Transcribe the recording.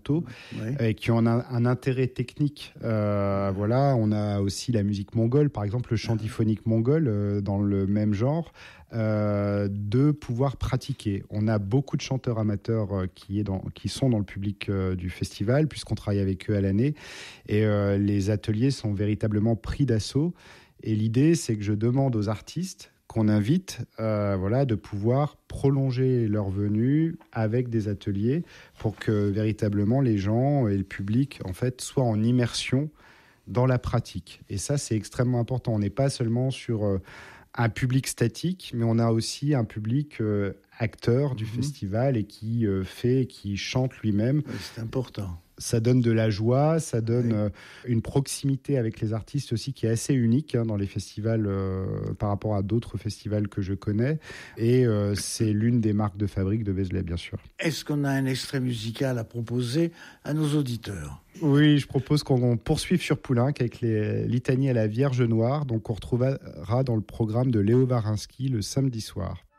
et qui ont un intérêt technique. Voilà, on a aussi la musique mongole, par exemple le chant diphonique mongol dans le même genre, de pouvoir pratiquer. On a beaucoup de chanteurs amateurs qui sont dans le public du festival, puisqu'on travaille avec eux à l'année, et les ateliers sont véritablement pris d'assaut. Et l'idée, c'est que je demande aux artistes qu'on invite, de pouvoir prolonger leur venue avec des ateliers pour que véritablement les gens et le public, en fait, soient en immersion dans la pratique. Et ça, c'est extrêmement important. On n'est pas seulement sur un public statique, mais on a aussi un public acteur du festival et qui qui chante lui-même. Oui, c'est important. Ça donne de la joie, ça donne une proximité avec les artistes aussi qui est assez unique dans les festivals par rapport à d'autres festivals que je connais. Et c'est l'une des marques de fabrique de Vézelay, bien sûr. Est-ce qu'on a un extrait musical à proposer à nos auditeurs ? Oui, je propose qu'on poursuive sur Poulenc avec les litanies à la Vierge Noire, donc on retrouvera dans le programme de Léo Varinsky le samedi soir.